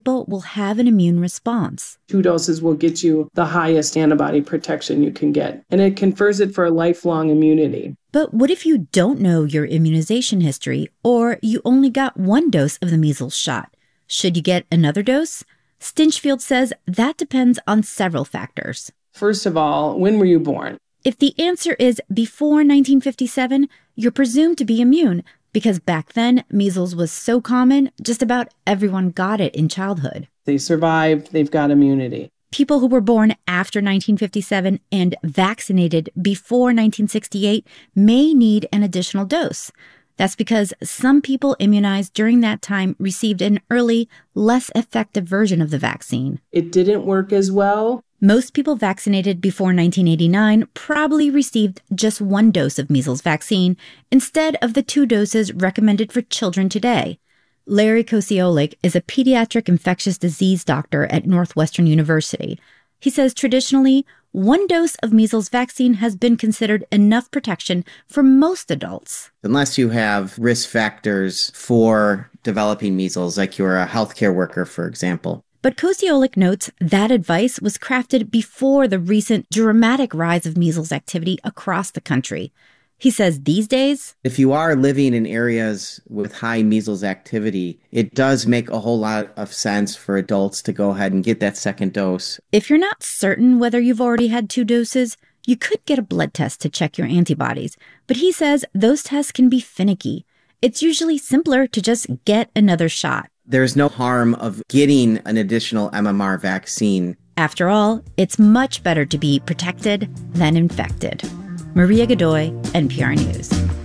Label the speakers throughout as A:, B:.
A: people will have an immune response.
B: 2 doses will get you the highest antibody protection you can get, and it confers it for a lifelong immunity.
A: But what if you don't know your immunization history, or you only got 1 dose of the measles shot? Should you get another dose? Stinchfield says that depends on several factors.
B: First of all, when were you born?
A: If the answer is before 1957, you're presumed to be immune, because back then, measles was so common, just about everyone got it in childhood.
B: They survived, they've got immunity.
A: People who were born after 1957 and vaccinated before 1968 may need an additional dose. That's because some people immunized during that time received an early, less effective version of the vaccine.
B: It didn't work as well.
A: Most people vaccinated before 1989 probably received just 1 dose of measles vaccine instead of the 2 doses recommended for children today. Larry Kosiolek is a pediatric infectious disease doctor at Northwestern University. He says traditionally, 1 dose of measles vaccine has been considered enough protection for most adults.
C: Unless you have risk factors for developing measles, like you're a healthcare worker, for example.
A: But Kosiolek notes that advice was crafted before the recent dramatic rise of measles activity across the country. He says these days,
C: if you are living in areas with high measles activity, it does make a whole lot of sense for adults to go ahead and get that second dose.
A: If you're not certain whether you've already had 2 doses, you could get a blood test to check your antibodies. But he says those tests can be finicky. It's usually simpler to just get another shot.
C: There's no harm of getting an additional MMR vaccine.
A: After all, it's much better to be protected than infected. Maria Godoy, NPR News.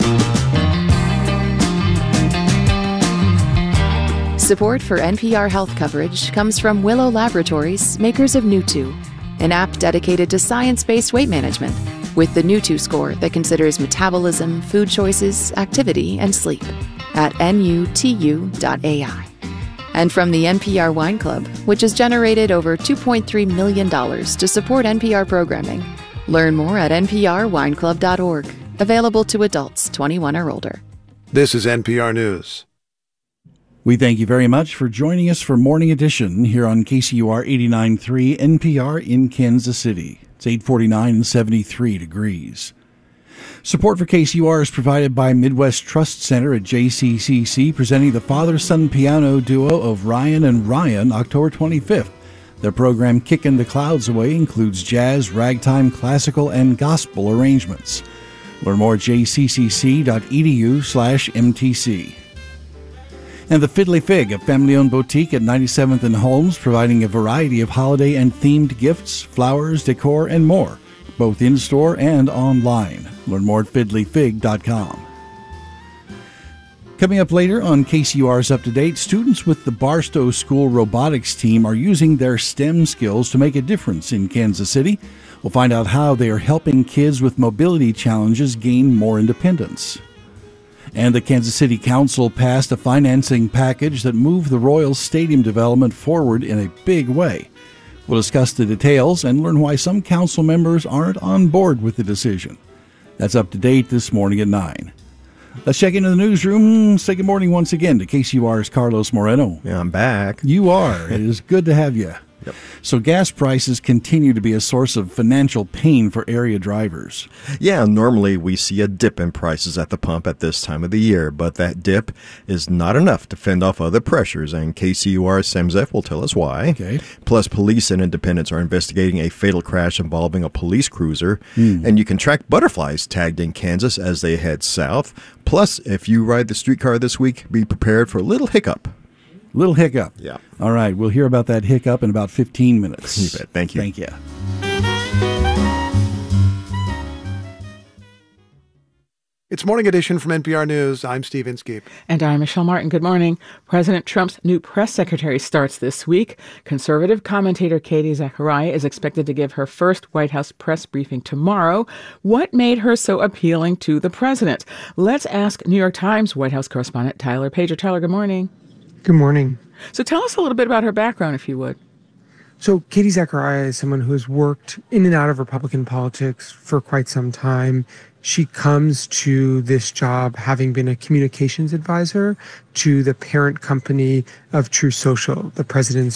D: Support for NPR health coverage comes from Willow Laboratories, makers of Newtwo, an app dedicated to science-based weight management, with the Newtwo score that considers metabolism, food choices, activity, and sleep at nutu.ai. And from the NPR Wine Club, which has generated over $2.3 million to support NPR programming. Learn more at nprwineclub.org. Available to adults 21 or older.
E: This is NPR News.
F: We thank you very much for joining us for Morning Edition here on KCUR 89.3 NPR in Kansas City. It's 8:49 and 73 degrees. Support for KCUR is provided by Midwest Trust Center at JCCC, presenting the father-son piano duo of Ryan and Ryan October 25th. Their program, Kickin' the Clouds Away, includes jazz, ragtime, classical, and gospel arrangements. Learn more at jccc.edu/MTC. And the Fiddly Fig, a family-owned boutique at 97th and Holmes, providing a variety of holiday and themed gifts, flowers, decor, and more, both in-store and online. Learn more at fiddlyfig.com. Coming up later on KCUR's Up to Date, students with the Barstow School robotics team are using their STEM skills to make a difference in Kansas City. We'll find out how they are helping kids with mobility challenges gain more independence. And the Kansas City Council passed a financing package that moved the Royals Stadium development forward in a big way. We'll discuss the details and learn why some council members aren't on board with the decision. That's Up to Date this morning at 9. Let's check into the newsroom. Say good morning once again to KCUR's Carlos Moreno.
G: Yeah, I'm back.
F: You are. It is good to have you.
G: Yep.
F: So gas prices continue to be a source of financial pain for area drivers.
G: Yeah, normally we see a dip in prices at the pump at this time of the year, but that dip is not enough to fend off other pressures, and KCUR Semzef will tell us why.
F: Okay.
G: Plus, police and independents are investigating a fatal crash involving a police cruiser, and you can track butterflies tagged in Kansas as they head south. Plus, if you ride the streetcar this week, be prepared for a little hiccup.
F: Little hiccup.
G: Yeah.
F: All right. We'll hear about that hiccup in about 15 minutes.
G: You bet. Thank you.
F: Thank you.
E: It's Morning Edition from NPR News. I'm Steve Inskeep.
H: And I'm Michelle Martin. Good morning. President Trump's new press secretary starts this week. Conservative commentator Katie Zachariah is expected to give her first White House press briefing tomorrow. What made her so appealing to the president? Let's ask New York Times White House correspondent Tyler Pager. Tyler, good morning.
I: Good morning.
H: So tell us a little bit about her background, if you would.
I: So Katie Zachariah is someone who has worked in and out of Republican politics for quite some time. She comes to this job having been a communications advisor to the parent company of True Social, the president's